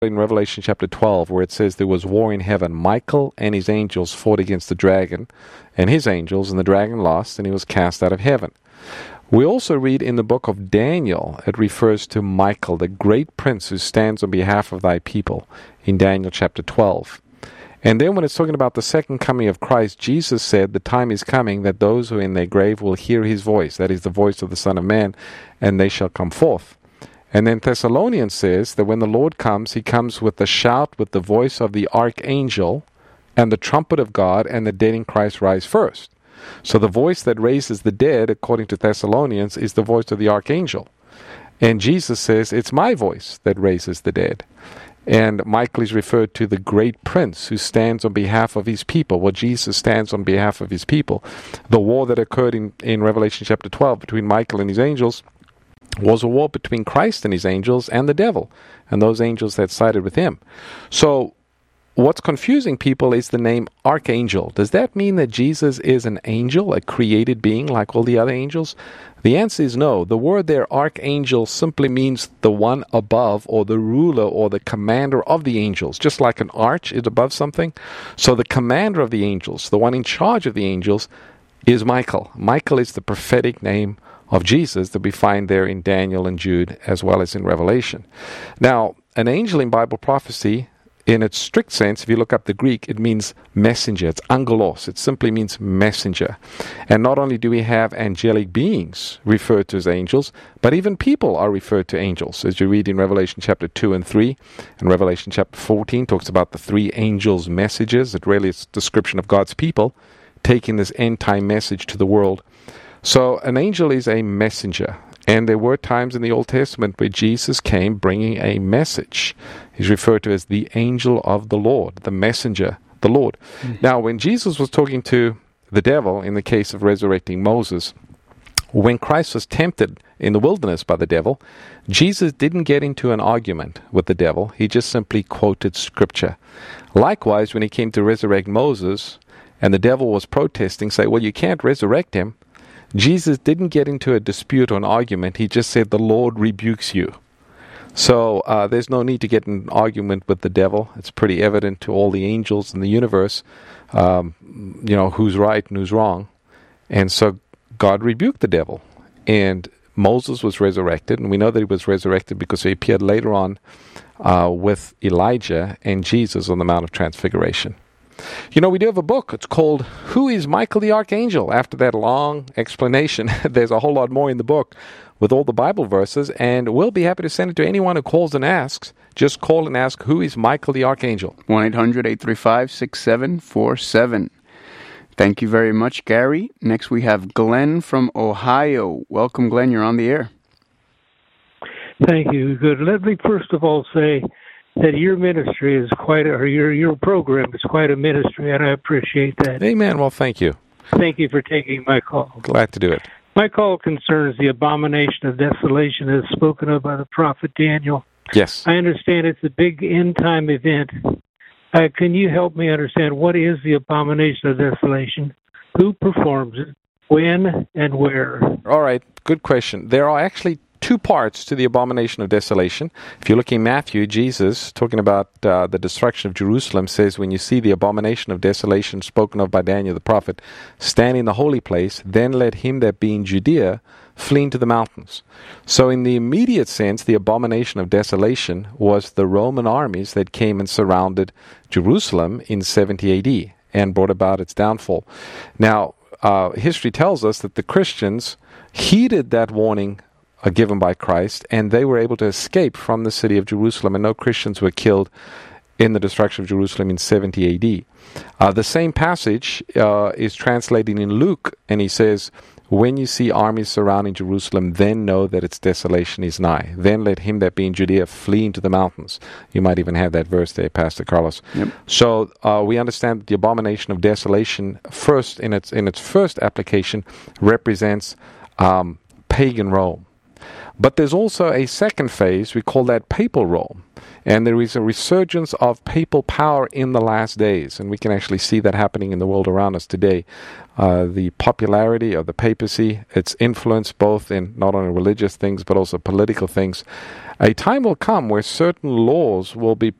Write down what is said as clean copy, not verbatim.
in Revelation chapter 12, where it says there was war in heaven. Michael and his angels fought against the dragon and his angels, and the dragon lost, and he was cast out of heaven. We also read in the book of Daniel, it refers to Michael, the great prince who stands on behalf of thy people, in Daniel chapter 12. And then when it's talking about the second coming of Christ, Jesus said, the time is coming that those who are in their grave will hear his voice, that is the voice of the Son of Man, and they shall come forth. And then Thessalonians says that when the Lord comes, he comes with a shout, with the voice of the archangel, and the trumpet of God, and the dead in Christ rise first. So the voice that raises the dead, according to Thessalonians, is the voice of the archangel. And Jesus says, it's my voice that raises the dead. And Michael is referred to the great prince who stands on behalf of his people. Well, Jesus stands on behalf of his people. The war that occurred in Revelation chapter 12 between Michael and his angels was a war between Christ and his angels and the devil, and those angels that sided with him. So what's confusing people is the name archangel. Does that mean that Jesus is an angel, a created being like all the other angels? The answer is no. The word there, archangel, simply means the one above, or the ruler, or the commander of the angels. Just like an arch is above something. So the commander of the angels, the one in charge of the angels, is Michael. Michael is the prophetic name of Jesus that we find there in Daniel and Jude, as well as in Revelation. Now, an angel in Bible prophecy, in its strict sense, if you look up the Greek, it means messenger. It's angelos. It simply means messenger. And not only do we have angelic beings referred to as angels, but even people are referred to angels. As you read in Revelation chapter 2 and 3, and Revelation chapter 14 talks about the three angels' messages. It really is a description of God's people taking this end-time message to the world. So an angel is a messenger. And there were times in the Old Testament where Jesus came bringing a message. He's referred to as the angel of the Lord, the messenger, the Lord. Now, when Jesus was talking to the devil, in the case of resurrecting Moses, when Christ was tempted in the wilderness by the devil, Jesus didn't get into an argument with the devil. He just simply quoted Scripture. Likewise, when he came to resurrect Moses, and the devil was protesting, say, well, you can't resurrect him, Jesus didn't get into a dispute or an argument. He just said, the Lord rebukes you. So there's no need to get in an argument with the devil. It's pretty evident to all the angels in the universe, who's right and who's wrong. And so God rebuked the devil. And Moses was resurrected. And we know that he was resurrected because he appeared later on with Elijah and Jesus on the Mount of Transfiguration. You know, we do have a book. It's called Who is Michael the Archangel? After that long explanation, there's a whole lot more in the book with all the Bible verses, and we'll be happy to send it to anyone who calls and asks. Just call and ask, who is Michael the Archangel? 1-800-835-6747. Thank you very much, Gary. Next we have Glenn from Ohio. Welcome, Glenn. You're on the air. Thank you. Good. Let me first of all say that your ministry is your program is quite a ministry, and I appreciate that. Amen. Well, thank you. Thank you for taking my call. Glad to do it. My call concerns the abomination of desolation as spoken of by the prophet Daniel. Yes. I understand it's a big end-time event. Can you help me understand what is the abomination of desolation? Who performs it? When and where? All right. Good question. There are actually two parts to the abomination of desolation. If you look in Matthew, Jesus, talking about the destruction of Jerusalem, says, when you see the abomination of desolation spoken of by Daniel the prophet stand in the holy place, then let him that be in Judea flee into the mountains. So in the immediate sense, the abomination of desolation was the Roman armies that came and surrounded Jerusalem in 70 AD and brought about its downfall. Now, history tells us that the Christians heeded that warning given by Christ, and they were able to escape from the city of Jerusalem, and no Christians were killed in the destruction of Jerusalem in 70 AD. The same passage is translated in Luke, and he says, when you see armies surrounding Jerusalem, then know that its desolation is nigh. Then let him that be in Judea flee into the mountains. You might even have that verse there, Pastor Carlos. Yep. So we understand that the abomination of desolation, first in its first application, represents pagan Rome. But there's also a second phase, we call that papal Rome. And there is a resurgence of papal power in the last days, and we can actually see that happening in the world around us today. The popularity of the papacy, its influence both in not only religious things but also political things. A time will come where certain laws will be